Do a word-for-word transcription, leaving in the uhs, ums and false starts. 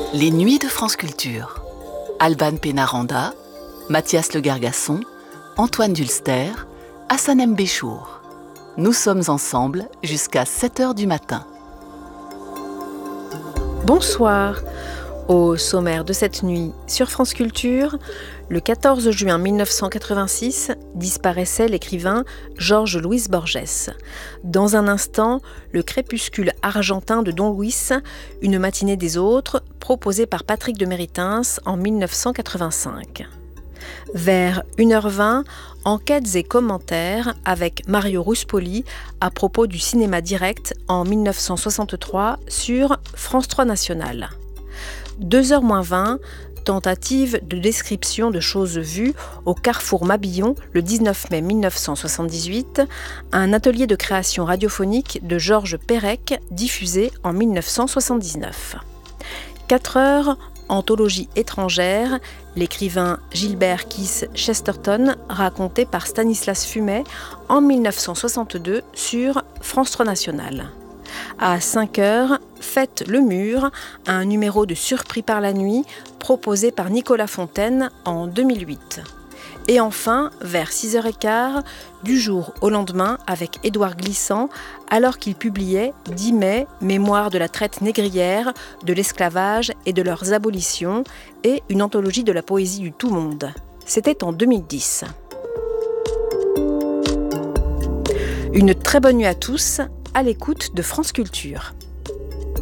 Les Nuits de France Culture. Alban Pénaranda, Mathias Le Gargasson, Antoine Dulster, Hassan M. Béchour. Nous sommes ensemble jusqu'à sept heures du matin. Bonsoir. Au sommaire de cette nuit sur France Culture, le quatorze juin mille neuf cent quatre-vingt-six disparaissait l'écrivain Jorge Luis Borges. Dans un instant, le crépuscule argentin de Don Luis, une matinée des autres, proposé par Patrick de Méritens en mille neuf cent quatre-vingt-cinq. Vers une heure vingt, enquêtes et commentaires avec Mario Ruspoli à propos du cinéma direct en mille neuf cent soixante-trois sur France trois National. deux heures moins vingt, tentative de description de choses vues au Carrefour Mabillon le dix-neuf mai mille neuf cent soixante-dix-huit, un atelier de création radiophonique de Georges Perec diffusé en mille neuf cent soixante-dix-neuf. quatre heures, anthologie étrangère, l'écrivain Gilbert Keith Chesterton raconté par Stanislas Fumet en mille neuf cent soixante-deux sur France trois National. À cinq heures, Faites le mur, un numéro de Surpris par la nuit proposé par Nicolas Fontaine en deux mille huit. Et enfin, vers six heures quinze, Du jour au lendemain avec Édouard Glissant, alors qu'il publiait dix mai, Mémoire de la traite négrière, de l'esclavage et de leurs abolitions, et une anthologie de la poésie du tout-monde. C'était en deux mille dix. Une très bonne nuit à tous, à l'écoute de France Culture.